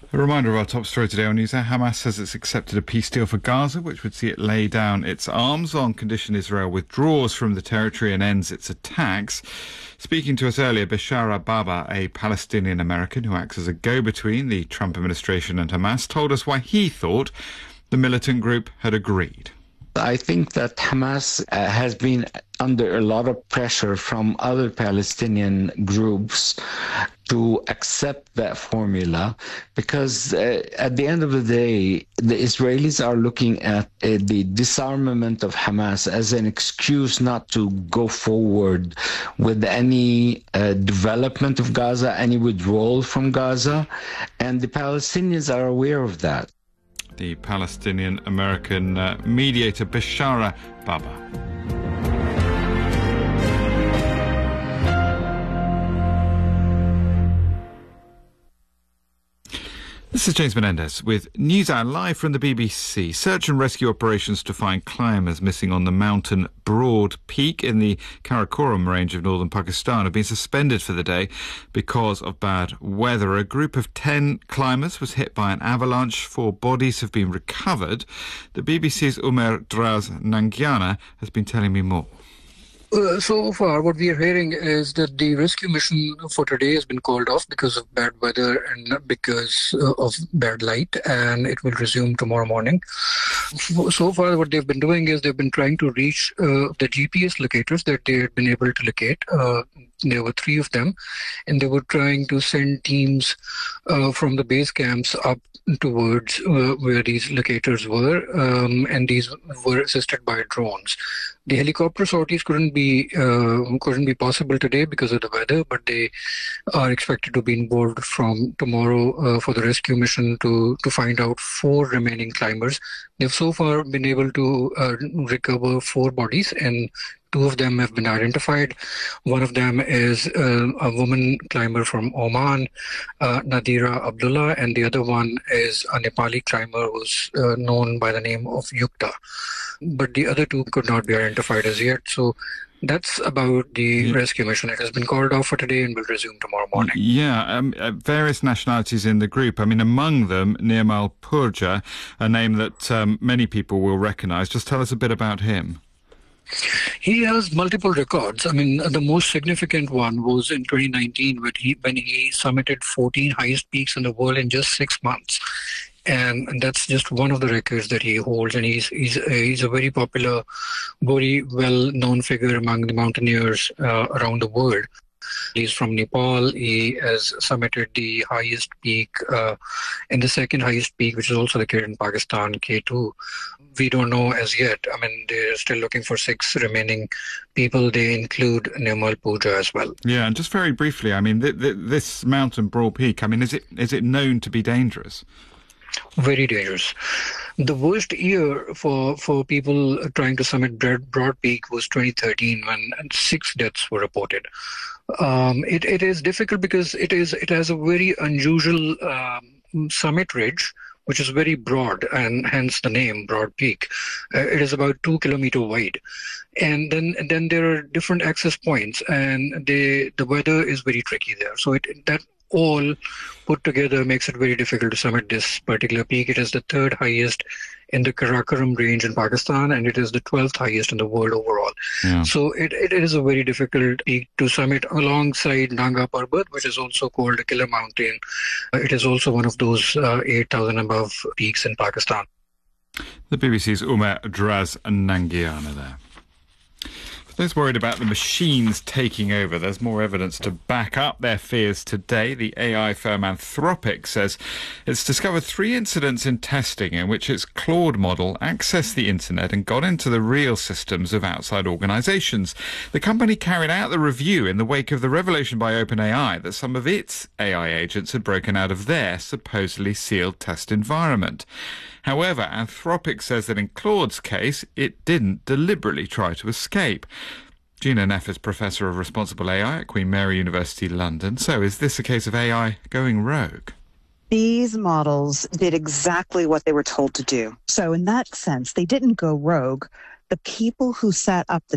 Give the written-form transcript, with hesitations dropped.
A reminder of our top story today on News Hour. Hamas says it's accepted a peace deal for Gaza, which would see it lay down its arms on condition Israel withdraws from the territory and ends its attacks. Speaking to us earlier, Bishara Baba, a Palestinian-American who acts as a go-between the Trump administration and Hamas, told us why he thought the militant group had agreed. I think that Hamas has been under a lot of pressure from other Palestinian groups to accept that formula because at the end of the day, the Israelis are looking at the disarmament of Hamas as an excuse not to go forward with any development of Gaza, any withdrawal from Gaza, and the Palestinians are aware of that. The Palestinian-American mediator Bishara Baba. This is James Menendez with News Hour live from the BBC. Search and rescue operations to find climbers missing on the mountain Broad Peak in the Karakoram range of northern Pakistan have been suspended for the day because of bad weather. A group of 10 climbers was hit by an avalanche. 4 bodies have been recovered. The BBC's Umer Draz Nangiana has been telling me more. So far, what we are hearing is that the rescue mission for today has been called off because of bad weather and because of bad light, and it will resume tomorrow morning. So far, what they've been doing is they've been trying to reach the GPS locators that they had been able to locate. There were 3 of them, and they were trying to send teams from the base camps up towards where these locators were, and these were assisted by drones. The helicopter sorties couldn't be possible today because of the weather, but they are expected to be on board from tomorrow for the rescue mission to find out 4 remaining climbers. They've so far been able to recover 4 bodies, and 2 of them have been identified. One of them is a woman climber from Oman, Nadira Abdullah, and the other one is a Nepali climber who's known by the name of Yukta. But the other 2 could not be identified as yet. So that's about the rescue mission. It has been called off for today and will resume tomorrow morning. Yeah, various nationalities in the group. I mean, among them, Nirmal Purja, a name that many people will recognise. Just tell us a bit about him. He has multiple records. I mean, the most significant one was in 2019 when he summited 14 highest peaks in the world in just 6 months. And that's just one of the records that he holds. And he's a very popular, very well-known figure among the mountaineers around the world. He's from Nepal. He has summited the highest peak and the second highest peak, which is also located in Pakistan, K2. We don't know as yet. I mean, they're still looking for 6 remaining people. They include Nirmal Purja as well. Yeah, and just very briefly, I mean, this mountain, Broad Peak, I mean, is it known to be dangerous? Very dangerous. The worst year for people trying to summit Broad Peak was 2013, when 6 deaths were reported. It is difficult because it has a very unusual summit ridge, which is very broad, and hence the name Broad Peak. It is about 2 kilometers wide, and then there are different access points, and the weather is very tricky there. So that all put together makes it very difficult to summit this particular peak. It is the 3rd highest in the Karakoram range in Pakistan, and it is the 12th highest in the world overall. Yeah. So it is a very difficult peak to summit alongside Nanga Parbat, which is also called a killer mountain. It is also one of those 8,000 above peaks in Pakistan. The BBC's Umer Draz Nangiana there. For those worried about the machines taking over, there's more evidence to back up their fears today. The AI firm Anthropic says it's discovered 3 incidents in testing in which its Claude model accessed the internet and got into the real systems of outside organisations. The company carried out the review in the wake of the revelation by OpenAI that some of its AI agents had broken out of their supposedly sealed test environment. However, Anthropic says that in Claude's case, it didn't deliberately try to escape. Gina Neff is Professor of Responsible AI at Queen Mary University, London. So is this a case of AI going rogue? These models did exactly what they were told to do. So in that sense, they didn't go rogue. The people who set up the